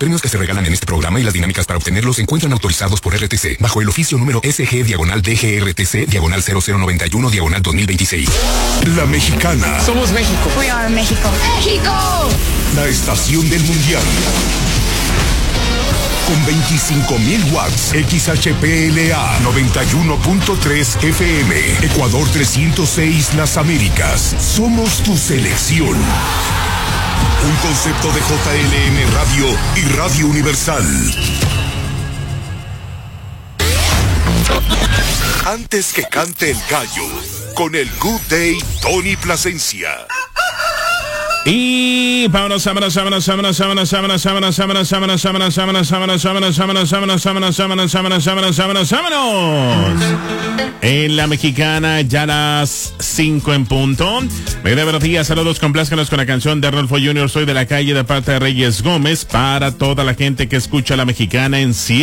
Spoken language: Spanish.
Los premios que se regalan en este programa y las dinámicas para obtenerlos se encuentran autorizados por RTC bajo el oficio número SG/DGRTC/0091/2026. La Mexicana. Somos México. We are México. ¡México! La estación del mundial. Con 25,000 watts, XHPLA 91.3 FM, Ecuador 306 Las Américas. Somos tu selección. Un concepto de JLM Radio y Radio Universal. Antes que cante el gallo, con el Good Day Tony Plasencia. Y vámonos. En la Mexicana, ya las 5 en punto. Buenos días, saludos, complázcanos con la canción de Rodolfo Jr. Soy de la calle de parte de Reyes Gómez. Para toda la gente que escucha la Mexicana en 100.